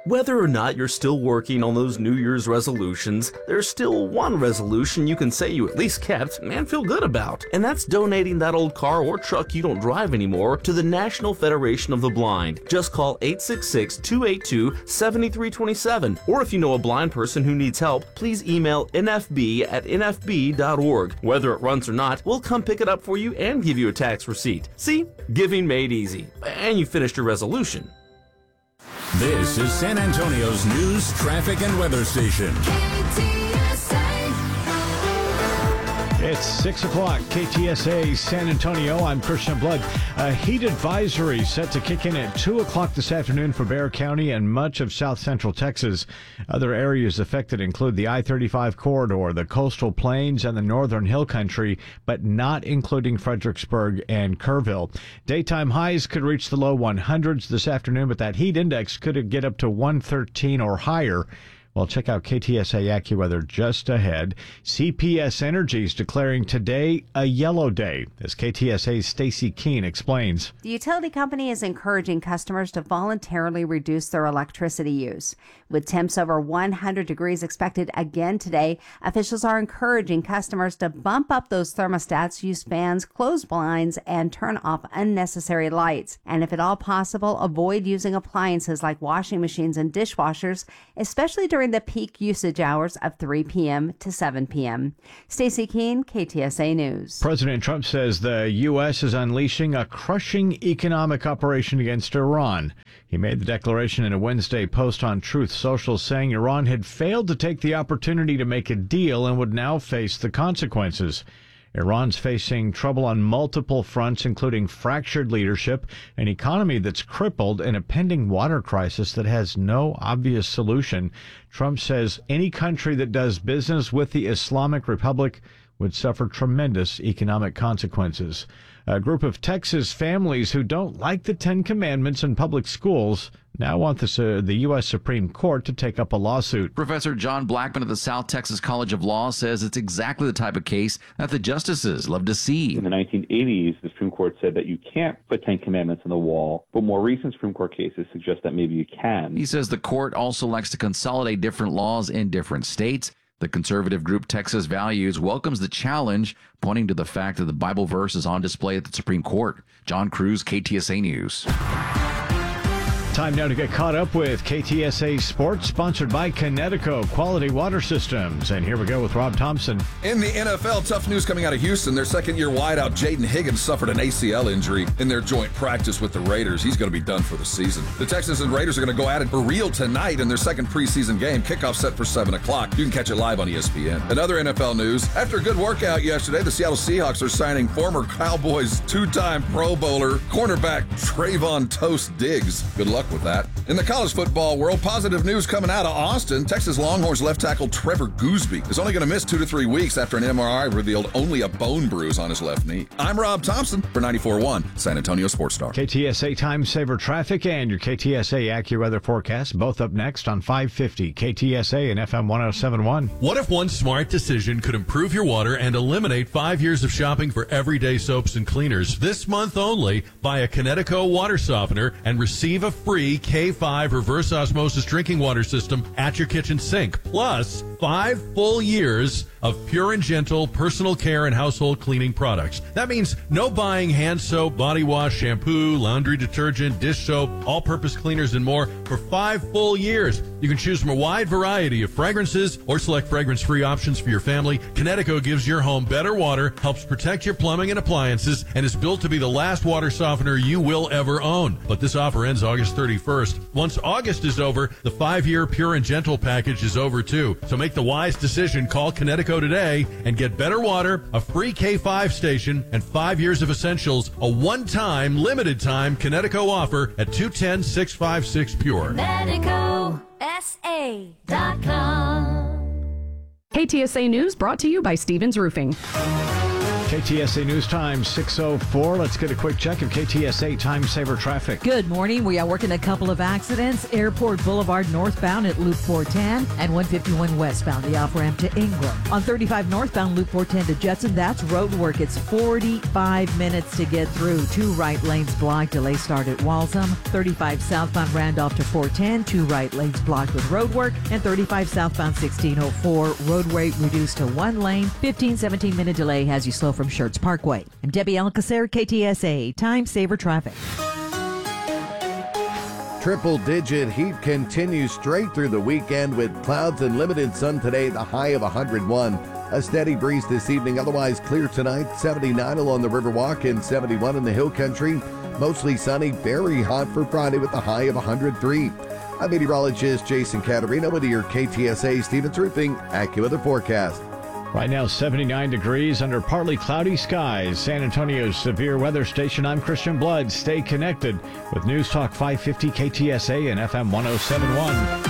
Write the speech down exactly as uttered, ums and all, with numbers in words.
Whether or not you're still working on those New Year's resolutions, there's still one resolution you can say you at least kept and feel good about, and that's donating that old car or truck you don't drive anymore to the National Federation of the Blind. Just call eight six six, two eight two, seven three two seven, or if you know a blind person who needs help, please email N F B at N F B dot org. Whether it runs or not, we'll come pick it up for you and give you a tax receipt. See? Giving made easy. And you finished your resolution. This is San Antonio's news, traffic, and weather station. K T S A. It's six o'clock, K T S A San Antonio. I'm Christian Blood. A heat advisory set to kick in at two o'clock this afternoon for Bexar County and much of south central Texas. Other areas affected include the I thirty-five corridor, the coastal plains, and the northern hill country, but not including Fredericksburg and Kerrville. Daytime highs could reach the low one hundreds this afternoon, but that heat index could get up to one thirteen or higher. Well, check out K T S A AccuWeather just ahead. C P S Energy is declaring today a yellow day, as K T S A's Stacy Keene explains. The utility company is encouraging customers to voluntarily reduce their electricity use. With temps over one hundred degrees expected again today, officials are encouraging customers to bump up those thermostats, use fans, close blinds, and turn off unnecessary lights. And if at all possible, avoid using appliances like washing machines and dishwashers, especially during the peak usage hours of three p.m. to seven p.m. Stacy Keene, K T S A News. President Trump says the U S is unleashing a crushing economic operation against Iran. He made the declaration in a Wednesday post on Truth Social, saying Iran had failed to take the opportunity to make a deal and would now face the consequences. Iran's facing trouble on multiple fronts, including fractured leadership, an economy that's crippled, and a pending water crisis that has no obvious solution. Trump says any country that does business with the Islamic Republic would suffer tremendous economic consequences. A group of Texas families who don't like the Ten Commandments in public schools now want this, uh, the U S Supreme Court to take up a lawsuit. Professor John Blackman of the South Texas College of Law says it's exactly the type of case that the justices love to see. In the nineteen eighties, the Supreme Court said that you can't put Ten Commandments on the wall, but more recent Supreme Court cases suggest that maybe you can. He says the court also likes to consolidate different laws in different states. The conservative group Texas Values welcomes the challenge, pointing to the fact that the Bible verse is on display at the Supreme Court. John Cruz, K T S A News. Time now to get caught up with K T S A Sports, sponsored by Connecticut Quality Water Systems. And here we go with Rob Thompson. In the N F L, tough news coming out of Houston. Their second-year wideout, Jaden Higgins, suffered an A C L injury in their joint practice with the Raiders. He's going to be done for the season. The Texans and Raiders are going to go at it for real tonight in their second preseason game. Kickoff set for seven o'clock. You can catch it live on E S P N. Another N F L news. After a good workout yesterday, the Seattle Seahawks are signing former Cowboys two-time Pro Bowler cornerback Trayvon Toast Diggs. Good luck with that. In the college football world, positive news coming out of Austin. Texas Longhorns left tackle Trevor Gooseby is only going to miss two to three weeks after an M R I revealed only a bone bruise on his left knee. I'm Rob Thompson for ninety-four point one San Antonio Sports Star. K T S A Time Saver Traffic and your K T S A AccuWeather forecast, both up next on five fifty K T S A and F M one oh seven point one. What if one smart decision could improve your water and eliminate five years of shopping for everyday soaps and cleaners? This month only, buy a Connecticut water softener and receive a free K five reverse osmosis drinking water system at your kitchen sink. Plus, five full years of pure and gentle personal care and household cleaning products. That means no buying hand soap, body wash, shampoo, laundry detergent, dish soap, all-purpose cleaners, and more for five full years. You can choose from a wide variety of fragrances or select fragrance-free options for your family. Connecticut gives your home better water, helps protect your plumbing and appliances, and is built to be the last water softener you will ever own. But this offer ends August thirty-first. Once August is over, the five-year Pure and Gentle package is over too. So make the wise decision. Call Connecticut today and get better water, a free K five station, and five years of essentials. A one-time, limited-time Connecticut offer at two one zero, six five six Pure. Medico S A dot com. K T S A News brought to you by Stevens Roofing. K T S A News Time, six oh four. Let's get a quick check of K T S A Time Saver traffic. Good morning. We are working a couple of accidents. Airport Boulevard northbound at Loop four ten and one fifty-one westbound, the off-ramp to Ingram. On thirty-five northbound, Loop four ten to Judson, that's road work. It's forty-five minutes to get through. Two right lanes blocked. Delay start at Waltham. thirty-five southbound Randolph to four ten. Two right lanes blocked with road work. And thirty-five southbound sixteen oh four. Roadway reduced to one lane. fifteen, seventeen minute delay has you slow from Schertz Parkway. I'm Debbie Alcacer, K T S A Time Saver Traffic. Triple-digit heat continues straight through the weekend with clouds and limited sun today, the high of one hundred one. A steady breeze this evening, otherwise clear tonight, seventy-nine along the Riverwalk and seventy-one in the Hill Country. Mostly sunny, very hot for Friday with a high of one hundred three. I'm meteorologist Jason Caterino with your K T S A Stevens Roofing AccuWeather forecast. Right now, seventy-nine degrees under partly cloudy skies. San Antonio's severe weather station. I'm Christian Blood. Stay connected with News Talk five fifty K T S A and F M one oh seven point one.